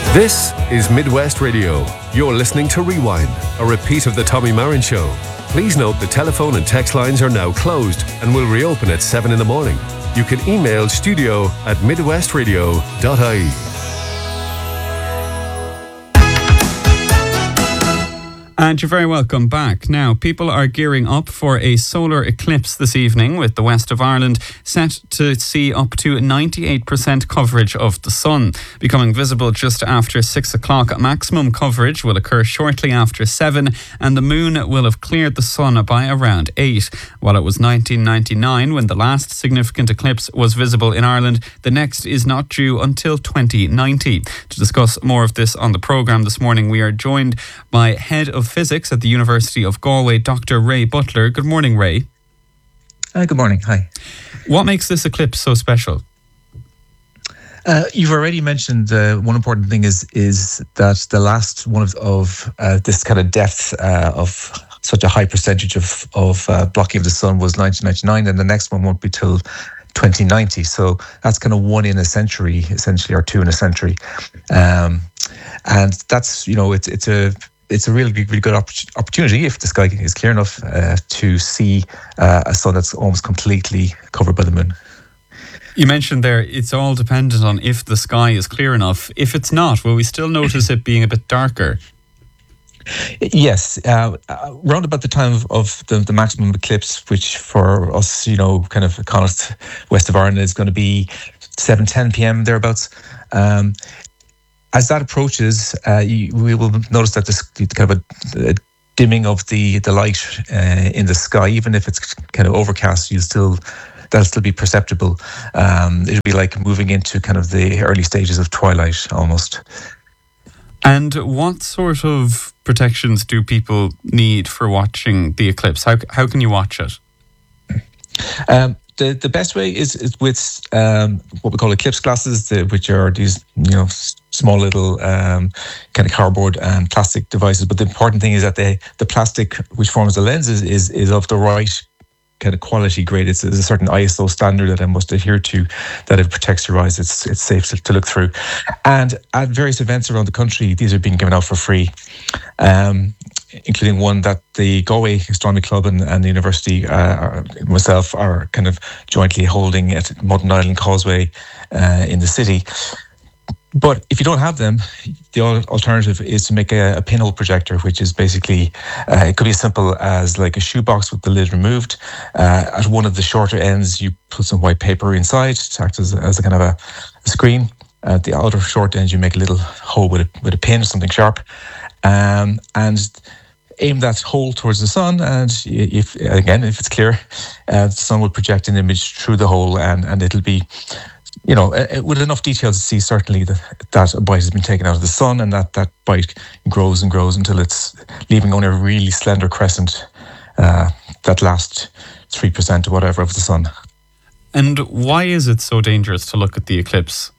This is Midwest Radio. You're listening to Rewind, a repeat of the Tommy Marin Show. Please note the telephone and text lines are now closed and will reopen at 7 in the morning. You can email studio@midwestradio.ie. And you're very welcome back. Now, people are gearing up for a solar eclipse this evening, with the west of Ireland set to see up to 98% coverage of the sun, becoming visible just after 6 o'clock. Maximum coverage will occur shortly after 7, and the moon will have cleared the sun by around 8. While it was 1999 when the last significant eclipse was visible in Ireland, the next is not due until 2090. To discuss more of this on the programme this morning, we are joined by Head of Physics at the University of Galway, Dr. Ray Butler. Good morning, Ray. Good morning. Hi. What makes this eclipse so special? You've already mentioned one important thing is that the last one of this kind of depth of such a high percentage of blocking of the sun was 1999, and the next one won't be till 2090. So that's kind of one in a century, essentially, or two in a century. And that's, it's a really good opportunity, if the sky is clear enough, to see a sun that's almost completely covered by the moon. You mentioned there it's all dependent on if the sky is clear enough. If it's not, will we still notice it being a bit darker? Yes, round about the time of the maximum eclipse, which for us, kind of Connacht, west of Ireland, is going to be 7:10 p.m. thereabouts. As that approaches, we will notice that this kind of a dimming of the light in the sky, even if it's kind of overcast, that'll still be perceptible. It'll be like moving into kind of the early stages of twilight almost. And what sort of protections do people need for watching the eclipse? How can you watch it? The best way is with what we call eclipse glasses, which are these small little kind of cardboard and plastic devices. But the important thing is that the plastic which forms the lens is of the right kind of quality grade. It's a certain ISO standard that I must adhere to, that it protects your eyes. It's safe to look through. And at various events around the country, these are being given out for free, including one that the Galway Astronomy Club and the university, myself, are kind of jointly holding at Modern Island Causeway in the city. But if you don't have them, the alternative is to make a pinhole projector, which is basically, it could be as simple as like a shoebox with the lid removed. At one of the shorter ends, you put some white paper inside to act as a kind of a screen. At the outer short end, you make a little hole with a pin, something sharp, and aim that hole towards the sun. And if it's clear, the sun will project an image through the hole, and it'll be, with enough detail to see certainly that a bite has been taken out of the sun, and that bite grows and grows until it's leaving only a really slender crescent, that last 3% or whatever of the sun. And why is it so dangerous to look at the eclipse?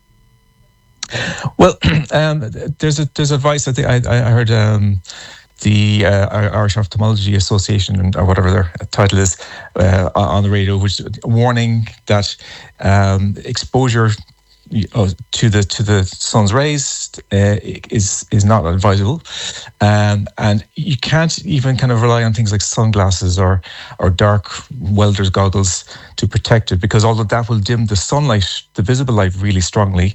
Well, there's advice. I think I heard the Irish Ophthalmology Association, or whatever their title is, on the radio, which is warning that exposure to the sun's rays is not advisable, and you can't even kind of rely on things like sunglasses or dark welder's goggles to protect it, because although that will dim the sunlight, the visible light, really strongly,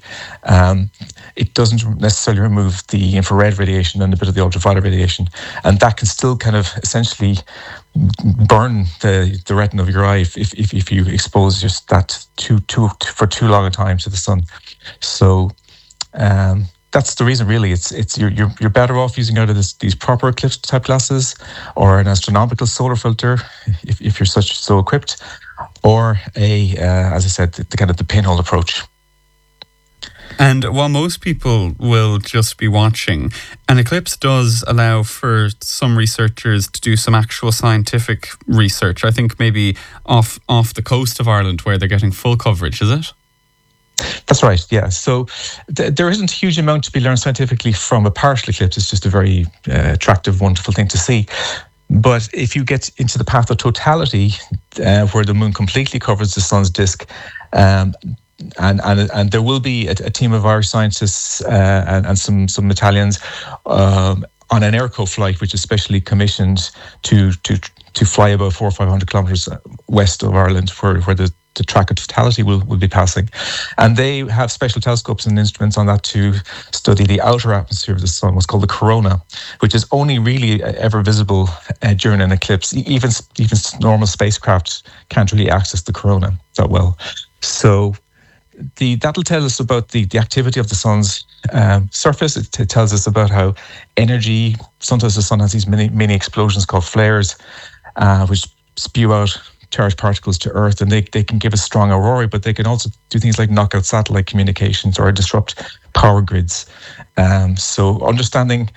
it doesn't necessarily remove the infrared radiation and a bit of the ultraviolet radiation, and that can still kind of essentially burn the retina of your eye if you expose just that for too long a time to the sun. So that's the reason, really. It's you're better off using either these proper eclipse type glasses, or an astronomical solar filter if you're so equipped, or as I said, the kind of the pinhole approach. And while most people will just be watching, an eclipse does allow for some researchers to do some actual scientific research. I think maybe off the coast of Ireland, where they're getting full coverage, is it? That's right, yeah. So there isn't a huge amount to be learned scientifically from a partial eclipse. It's just a very attractive, wonderful thing to see. But if you get into the path of totality, where the moon completely covers the sun's disk, and there will be a team of Irish scientists and some Italians on an Airco flight, which is specially commissioned to fly about 400 or 500 kilometres west of Ireland, where the track of totality will be passing. And they have special telescopes and instruments on that to study the outer atmosphere of the sun, what's called the corona, which is only really ever visible during an eclipse. Even normal spacecraft can't really access the corona that well. So that'll tell us about the activity of the sun's surface. It tells us about how energy, sometimes the sun has these mini explosions called flares, which spew out charged particles to Earth, and they can give us strong aurorae, but they can also do things like knock out satellite communications or disrupt power grids. So understanding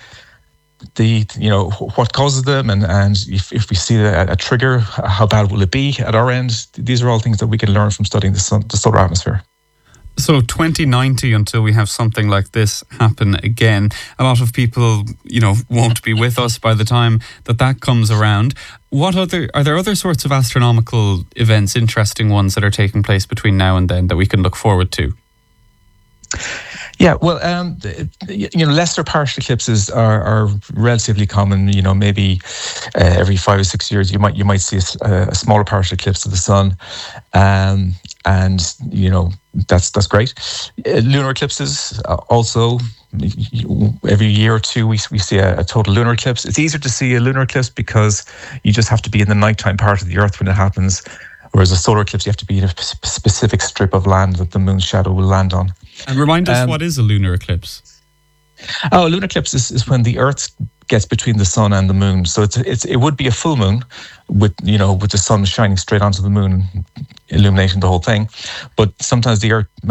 what causes them, and if we see a trigger, how bad will it be at our end? These are all things that we can learn from studying the solar atmosphere. So 2090, until we have something like this happen again, a lot of people, won't be with us by the time that comes around. Are there other sorts of astronomical events, interesting ones that are taking place between now and then that we can look forward to? Yeah, well, lesser partial eclipses are relatively common. Maybe every 5 or 6 years you might see a smaller partial eclipse of the sun, and that's great. Lunar eclipses also. Every year or two we see a total lunar eclipse. It's easier to see a lunar eclipse because you just have to be in the nighttime part of the Earth when it happens, whereas a solar eclipse you have to be in a specific strip of land that the moon's shadow will land on. And remind us, what is a lunar eclipse? A lunar eclipse is when the Earth gets between the sun and the moon. So it would be a full moon with the sun shining straight onto the moon, illuminating the whole thing. But sometimes the Earth